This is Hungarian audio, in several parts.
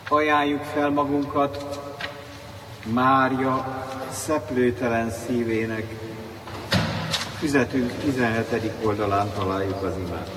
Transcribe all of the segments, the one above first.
Ajánljuk fel magunkat Mária szeplőtelen szívének. Füzetünk 17. oldalán találjuk az imát.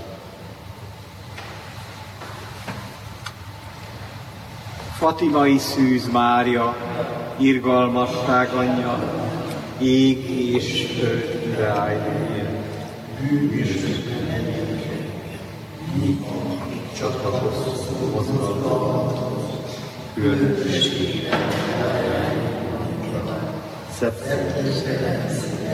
Fatimai Szűz Mária, irgalmasság anyja, ég és föld királynője, bűnösökben elénke, mi akik csatlakoztunk mozgalomba, különösségben eljárónkra, szeptember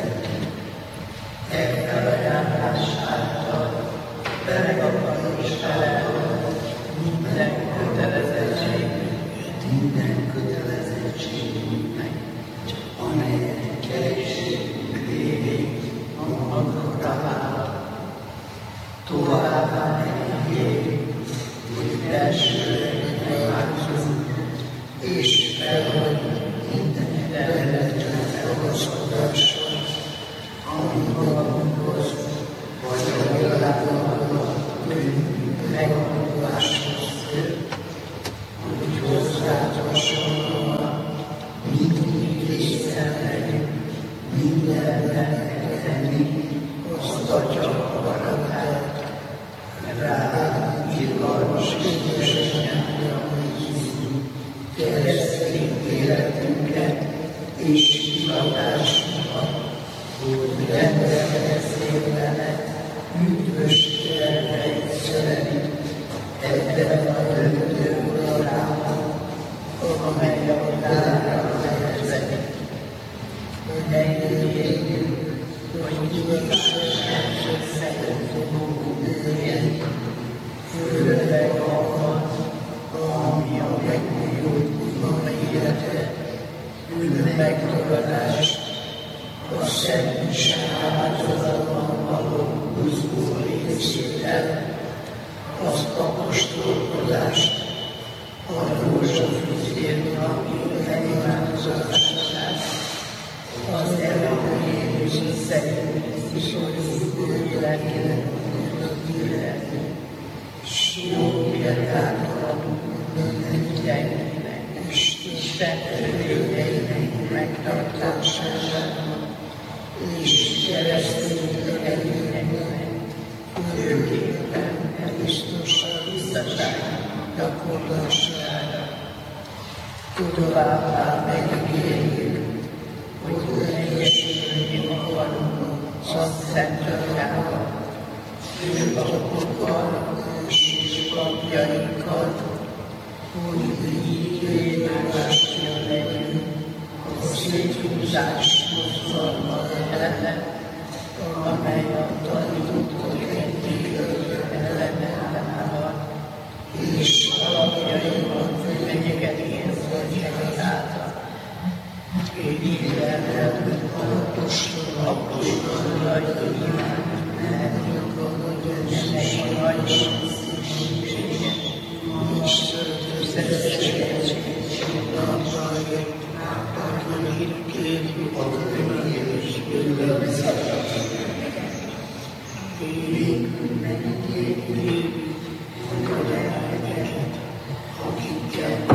elfelajánlás által belegapat és felelőtt minden kötelezettségünknek, amelyet kerességünk révén magunkra vállal. Továbbá megígérjük, hogy belsőleg megváltozunk, és felhagyunk minden területlen ragaszkodással, ami magunkhoz vagy a világban könnyű megvalósuláshoz köt, hogy hozzád hasonlóan mindig részen legyünk, mindenben megtenni azt Atya akaratát, rád irgalmas édesanyádra bízunk keresztény életünket és hivatásunkat, hogy rendelkezzél veled üdvös terveid szerint ebben a döntő uralában, amely a világra vezetett. Megígérjük, hogy igazságos szeretünk élni, főleg abban, ami a megújult életet, megtagadást, a szentség áldozatban való buzgó részvétel, az apostolkodást, a rózsafűzér napi megimádkozását, az evangélium szerint viszonyuló lelkének illetve, s jó példát adunk mindenkinek, és Isten törvényeinek megtartására, és keresztény együttnek, főképpen Krisztus tisztaság gyakorlására. Továbbá megígérjük, hogy teljesíteni akarunk Szent Atyával, főpapokkal és papjainkkal, hogy így végigásja legyünk a széthúzás mozgalma ellen, amely a tanítottak eddig ellenállal, és alapjaiban fenyegetni érzőket által. Égidelmet apostolai ennek nagy szüksége, és szeretséget napjáért átadni kérjük a könyvés bőlőzet. Kérjük megkérjük, hogy a lelkeket, akikkel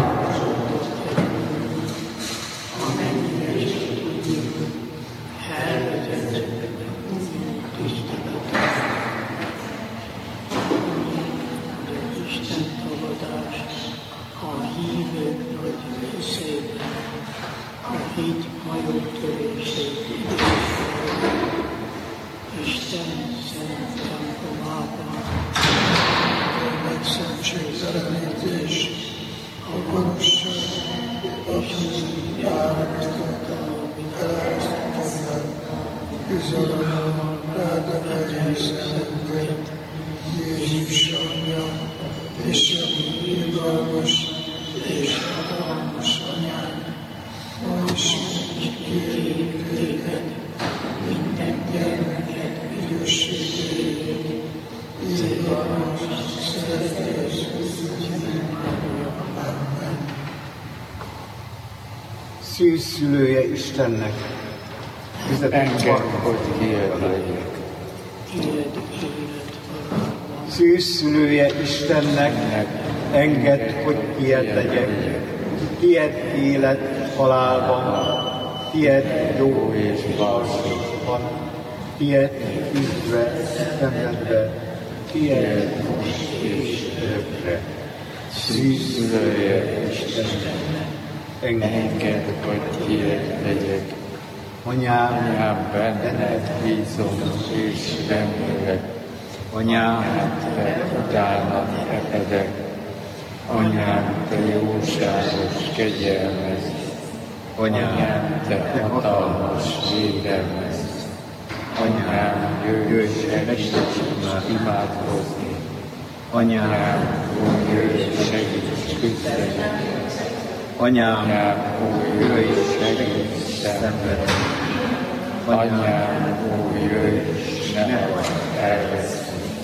Szűzszülője Istennek, engedd, hogy tiéd legyek. Szűzszülője Istennek, Engedd, hogy tied legyek, tied élet halálban, tied jó és balsóban, tied üdvre, szenvedve, tied most és örökre. Szűzülője Istennek, engedd, hogy tied legyek. Anyám, benned bízom és remélek. Anyám, te utánad epedek. Anyám, te jóságos kegyelmez. Anyám, te hatalmas védelmez. Anyám, jöjj segíts imádkozni. Anyám, jöjj segíts küzdeni. Anyám, jöjj segíts szenvedni. Anyám, jöjj, ne hagyd elveszni.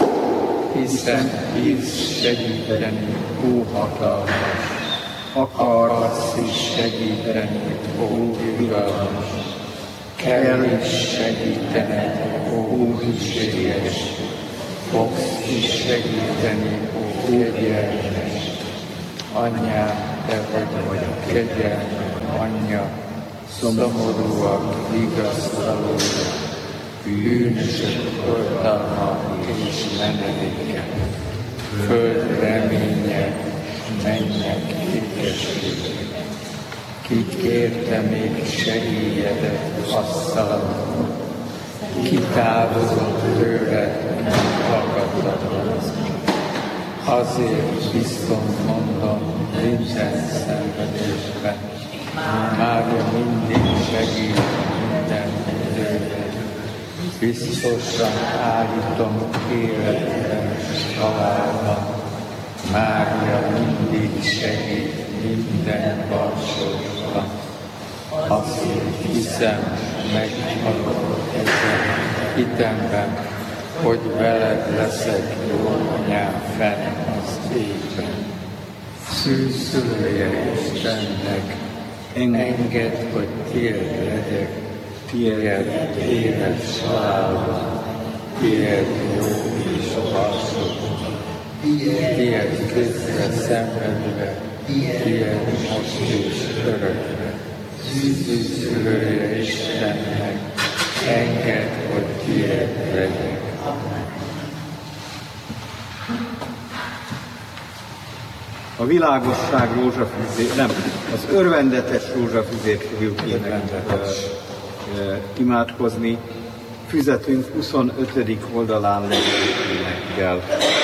Hiszen hisz segíteni, ó hatalmas, akarsz is segíteni, ó irgalmas, kell is segítened, ó hűséges, fogsz is segíteni, ó kegyelmes. Anyám, te vagy a kegyelem anyja, szomorúak, vigasztalóak, bűnösök oltalma és menedéke, föld reménye, mennyek ékessége. Ki kérte még segélyedet asztalon, ki távozott tőled, hallgattatlan. Azért bizton mondom minden szenvedésben, Mária mindig segít minden időben. Biztosan állítom életben, halálban, Mária mindig segít minden balsóban. Azért hiszem, meghalok ezen hitemben, hogy veled leszek jó anyám fenn az égben. Szűzszülője Istennek, engedd, hogy tiéd legyek, tiéd éles halálban, tiéd jó és balsóban, tiéd közre szenvedve, tiéd most és örökre. Szűzszülője Istennek, engedd, hogy tiéd legyek. A világosság rózsafüzét, nem, az örvendetes rózsafüzét fogjuk imádkozni. Füzetünk 25. oldalán levő énekkel.